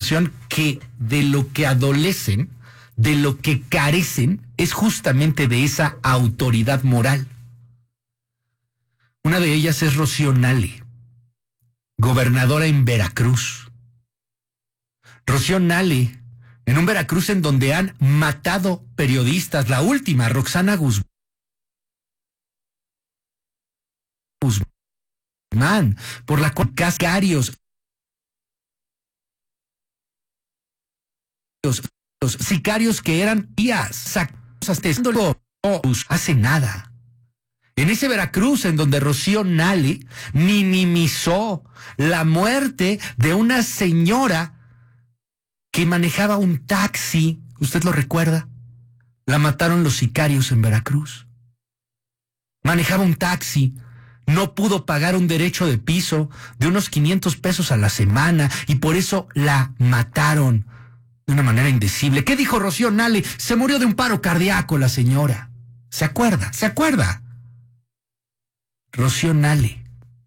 información que de lo que adolecen, de lo que carecen, es justamente de esa autoridad moral. Una de ellas es Rocío Nale, gobernadora en Veracruz. Rocío Nale, en un Veracruz en donde han matado periodistas, la última, Roxana Guzmán, por la cual los sicarios que eran días, no hace nada. En ese Veracruz en donde Rocío Nale minimizó la muerte de una señora que manejaba un taxi, ¿usted lo recuerda? La mataron los sicarios en Veracruz. Manejaba un taxi, no pudo pagar un derecho de piso de unos 500 pesos a la semana y por eso la mataron de una manera indecible. ¿Qué dijo Rocío Nale? Se murió de un paro cardíaco la señora. ¿Se acuerda? ¿Se acuerda? Rocío Nale,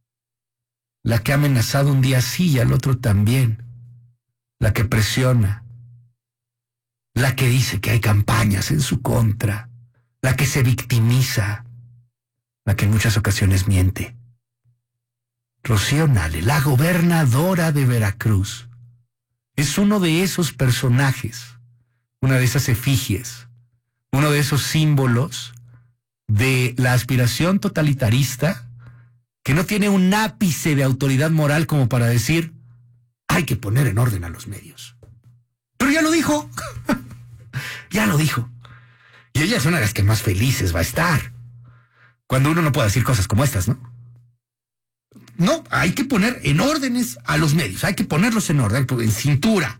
la que ha amenazado un día sí y al otro también, la que presiona, la que dice que hay campañas en su contra, la que se victimiza, la que en muchas ocasiones miente. Rocío Nale, la gobernadora de Veracruz, es uno de esos personajes, una de esas efigies, uno de esos símbolos de la aspiración totalitarista que no tiene un ápice de autoridad moral como para decir hay que poner en orden a los medios. Pero ya lo dijo, ya lo dijo. Y ella es una de las que más felices va a estar. Cuando uno no puede decir cosas como estas, ¿no? No, hay que poner en órdenes a los medios, hay que ponerlos en orden, en cintura.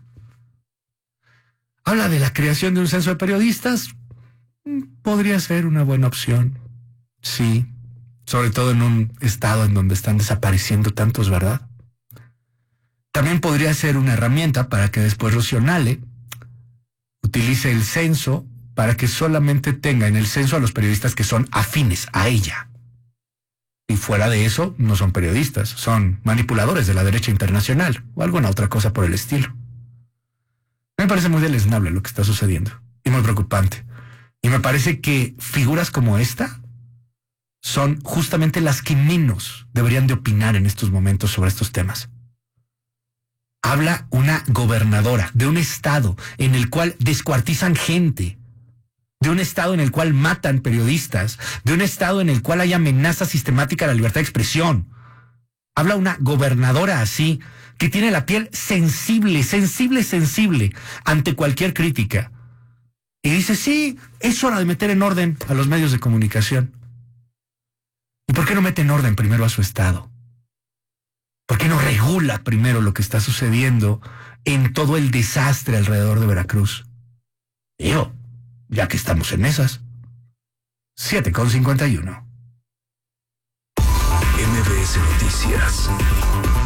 Habla de la creación de un censo de periodistas. Podría ser una buena opción, sí, sobre todo en un estado en donde están desapareciendo tantos, ¿verdad? También podría ser una herramienta para que después Rocío Nale utilice el censo para que solamente tenga en el censo a los periodistas que son afines a ella. Y fuera de eso, no son periodistas, son manipuladores de la derecha internacional o alguna otra cosa por el estilo. Me parece muy deleznable lo que está sucediendo y muy preocupante. Y me parece que figuras como esta son justamente las que menos deberían de opinar en estos momentos sobre estos temas. Habla una gobernadora de un estado en el cual descuartizan gente, de un estado en el cual matan periodistas, de un estado en el cual hay amenaza sistemática a la libertad de expresión. Habla una gobernadora así, que tiene la piel sensible ante cualquier crítica. Y dice, sí, es hora de meter en orden a los medios de comunicación. ¿Y por qué no mete en orden primero a su estado? ¿Por qué no regula primero lo que está sucediendo en todo el desastre alrededor de Veracruz? Digo, ya que estamos en esas. 7:51. MBS Noticias.